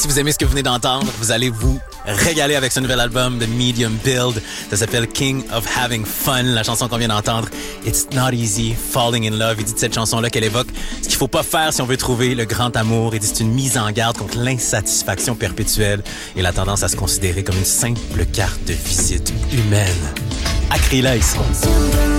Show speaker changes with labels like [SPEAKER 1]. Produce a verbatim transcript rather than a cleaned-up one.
[SPEAKER 1] si vous aimez ce que vous venez d'entendre, vous allez vous régaler avec ce nouvel album de Medium Build. Ça s'appelle King of Having Fun, la chanson qu'on vient d'entendre. It's not easy, falling in love. Il dit de cette chanson-là qu'elle évoque ce qu'il faut pas faire si on veut trouver le grand amour. Il dit c'est une mise en garde contre l'insatisfaction perpétuelle et la tendance à se considérer comme une simple carte de visite humaine. Acryla ici.